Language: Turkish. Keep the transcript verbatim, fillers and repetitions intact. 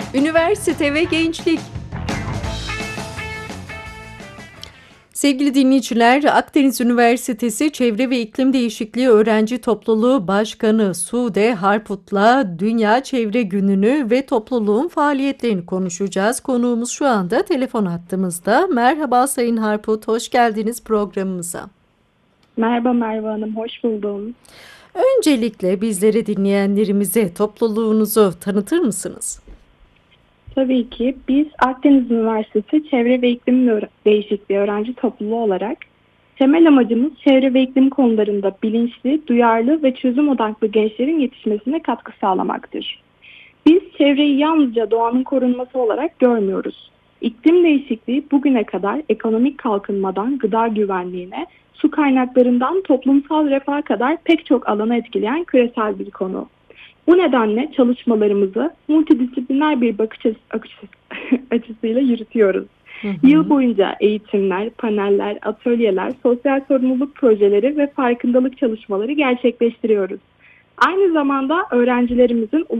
Üniversite ve gençlik. Sevgili dinleyiciler, Akdeniz Üniversitesi Çevre ve İklim Değişikliği Öğrenci Topluluğu Başkanı Sude Harput'la Dünya Çevre Günü'nü ve topluluğun faaliyetlerini konuşacağız. Konuğumuz şu anda telefon hattımızda. Merhaba Sayın Harput, hoş geldiniz programımıza. Merhaba Merve Hanım, hoş buldum. Öncelikle bizleri dinleyenlerimize topluluğunuzu tanıtır mısınız? Tabii ki biz Akdeniz Üniversitesi Çevre ve İklim Öğre- Değişikliği Öğrenci Topluluğu olarak temel amacımız çevre ve iklim konularında bilinçli, duyarlı ve çözüm odaklı gençlerin yetişmesine katkı sağlamaktır. Biz çevreyi yalnızca doğanın korunması olarak görmüyoruz. İklim değişikliği bugüne kadar ekonomik kalkınmadan gıda güvenliğine, su kaynaklarından toplumsal refaha kadar pek çok alanı etkileyen küresel bir konu. Bu nedenle çalışmalarımızı multidisipliner bir bakış açısı, açısıyla yürütüyoruz. Hı Yıl hı. boyunca eğitimler, paneller, atölyeler, sosyal sorumluluk projeleri ve farkındalık çalışmaları gerçekleştiriyoruz. Aynı zamanda öğrencilerimizin